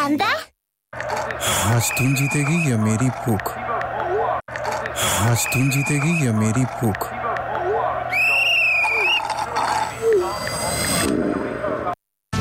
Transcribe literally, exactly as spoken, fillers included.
जानता है? आज तुम जीतेगी या मेरी भूख? आज तुम जीतेगी या मेरी भूख?